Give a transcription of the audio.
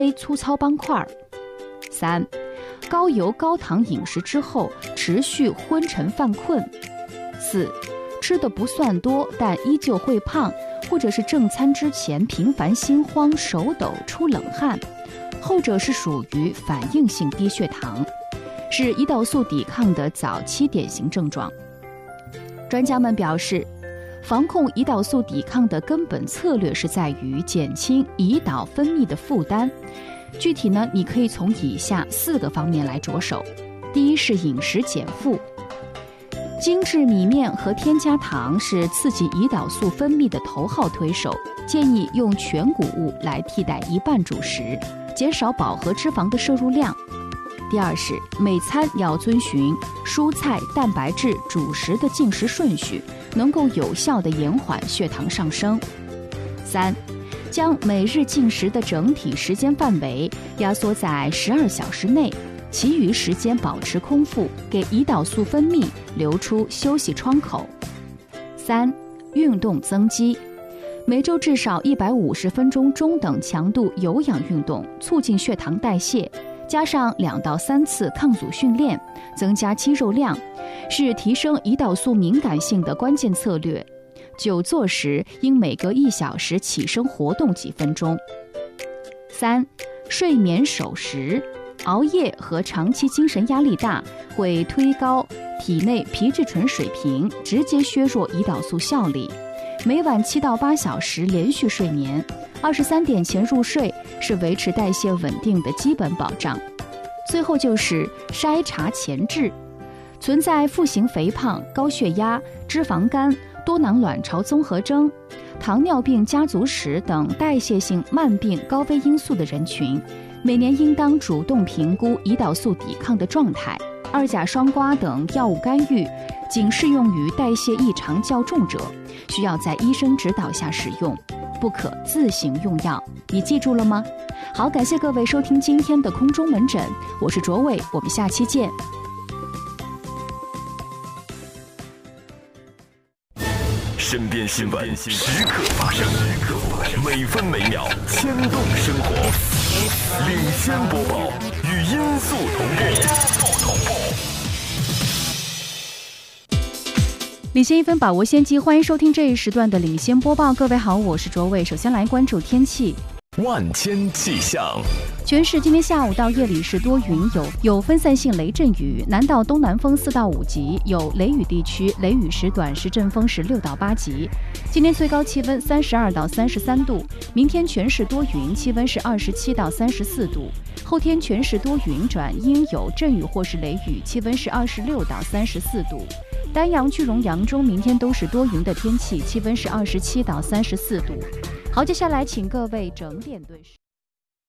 粗糙斑块。3、高油高糖饮食之后持续昏沉犯困。4、吃的不算多，但依旧会胖，或者是正餐之前频繁心慌、手抖、出冷汗，后者是属于反应性低血糖，是胰岛素抵抗的早期典型症状。专家们表示，防控胰岛素抵抗的根本策略是在于减轻胰岛分泌的负担。具体呢，你可以从以下4个方面来着手。第一是饮食减负。精致米面和添加糖是刺激胰岛素分泌的头号推手，建议用全谷物来替代一半主食，减少饱和脂肪的摄入量。第二是每餐要遵循蔬菜、蛋白质、主食的进食顺序，能够有效地延缓血糖上升。3、将每日进食的整体时间范围压缩在12小时内，其余时间保持空腹，给胰岛素分泌留出休息窗口。3、运动增肌。每周至少150分钟中等强度有氧运动，促进血糖代谢，加上2到3次抗阻训练，增加肌肉量，是提升胰岛素敏感性的关键策略。久坐时应每隔1小时起身活动几分钟。3、睡眠守时。熬夜和长期精神压力大会推高体内皮质醇水平，直接削弱胰岛素效力。每晚7到8小时连续睡眠，23点前入睡是维持代谢稳定的基本保障。最后就是筛查前置。存在腹型肥胖、高血压、脂肪肝、多囊卵巢综合征、糖尿病家族史等代谢性慢病高危因素的人群，每年应当主动评估胰岛素抵抗的状态。2甲双胍等药物干预仅适用于代谢异常较重者，需要在医生指导下使用，不可自行用药。你记住了吗？好，感谢各位收听今天的空中门诊，我是卓伟，我们下期见。 身边新闻时刻发生，每分每秒牵动生活。领先播报，与音速同步。 领先1分，把握先机，欢迎收听这一时段的领先播报。各位好，我是卓伟。首先来关注天气。 万千气象。 全市今天下午到夜里是多云，有分散性雷阵雨，南到东南风4到5级，有雷雨地区雷雨时短时阵风是6到8级。今天最高气温32到33度，明天全市多云，气温是27到34度。后天全市多云转阴有阵雨或是雷雨，气温是26到34度。丹阳、句容、扬州明天都是多云的天气，气温是27到34度。好，接下来请各位整点对视。